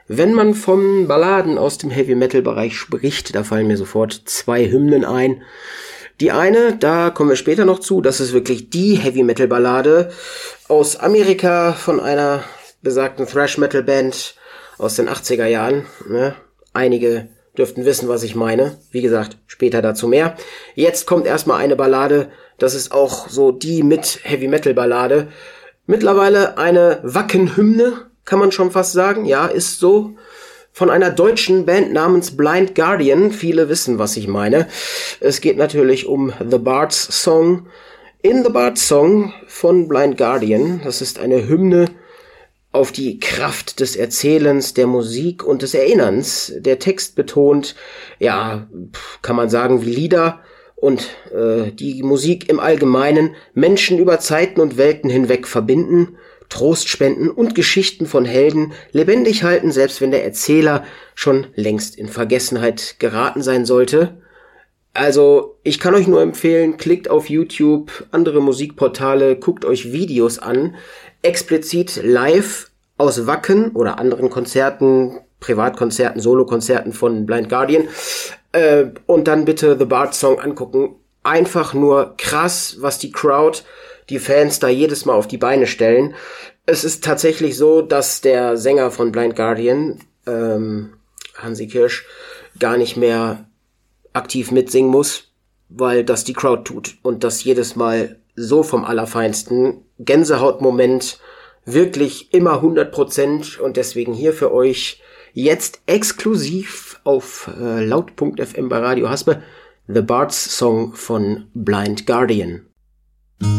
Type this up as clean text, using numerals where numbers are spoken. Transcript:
Wenn man von Balladen aus dem Heavy-Metal-Bereich spricht, da fallen mir sofort 2 Hymnen ein. Die eine, da kommen wir später noch zu, das ist wirklich die Heavy-Metal-Ballade aus Amerika von einer besagten Thrash-Metal-Band aus den 80er Jahren. Ne? Einige dürften wissen, was ich meine. Wie gesagt, später dazu mehr. Jetzt kommt erstmal eine Ballade, das ist auch so die mit Heavy-Metal-Ballade. Mittlerweile eine Wacken-Hymne, kann man schon fast sagen. Ja, ist so. Von einer deutschen Band namens Blind Guardian. Viele wissen, was ich meine. Es geht natürlich um The Bard's Song. In The Bard's Song von Blind Guardian. Das ist eine Hymne auf die Kraft des Erzählens, der Musik und des Erinnerns. Der Text betont, ja, kann man sagen, wie Lieder und die Musik im Allgemeinen Menschen über Zeiten und Welten hinweg verbinden, Trost spenden und Geschichten von Helden lebendig halten, selbst wenn der Erzähler schon längst in Vergessenheit geraten sein sollte. Also, ich kann euch nur empfehlen, klickt auf YouTube, andere Musikportale, guckt euch Videos an, explizit live aus Wacken oder anderen Konzerten, Privatkonzerten, Solokonzerten von Blind Guardian, und dann bitte The Bard's Song angucken. Einfach nur krass, was die Crowd, die Fans da jedes Mal auf die Beine stellen. Es ist tatsächlich so, dass der Sänger von Blind Guardian, Hansi Kirsch, gar nicht mehr aktiv mitsingen muss, weil das die Crowd tut. Und das jedes Mal so vom Allerfeinsten. Gänsehautmoment, wirklich immer 100%. Und deswegen hier für euch jetzt exklusiv auf laut.fm bei Radio Haspe The Bard's Song von Blind Guardian.